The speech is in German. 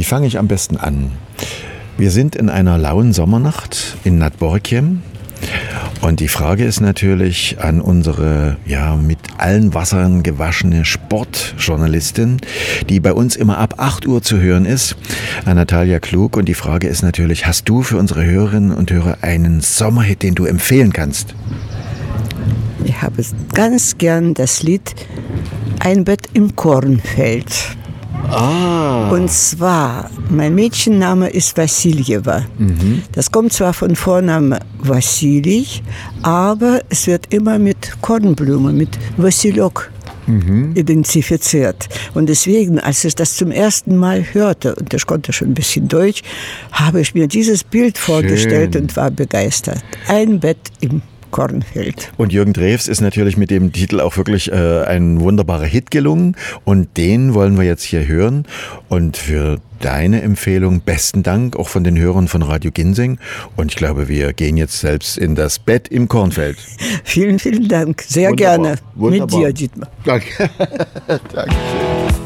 Wie fange ich am besten an? Wir sind in einer lauen Sommernacht in Nad Borkiem. Und die Frage ist natürlich an unsere mit allen Wassern gewaschene Sportjournalistin, die bei uns immer ab 8 Uhr zu hören ist, an Natalia Klug. Und die Frage ist natürlich, hast du für unsere Hörerinnen und Hörer einen Sommerhit, den du empfehlen kannst? Ich habe ganz gern das Lied Ein Bett im Kornfeld. Und zwar, mein Mädchenname ist Wassiljeva. Das kommt zwar von Vornamen Wassili, aber es wird immer mit Kornblume, mit Wassiljok identifiziert. Und deswegen, als ich das zum ersten Mal hörte, und ich konnte schon ein bisschen Deutsch, habe ich mir dieses Bild vorgestellt und war begeistert. Ein Bett im Kornfeld. Und Jürgen Drews ist natürlich mit dem Titel auch wirklich ein wunderbarer Hit gelungen. Und den wollen wir jetzt hier hören. Und für deine Empfehlung besten Dank auch von den Hörern von Radio Ginseng. Und ich glaube, wir gehen jetzt selbst in das Bett im Kornfeld. Vielen, vielen Dank. Sehr Wunderbar. gerne. Wunderbar. Mit dir, Dietmar. Danke. Dankeschön.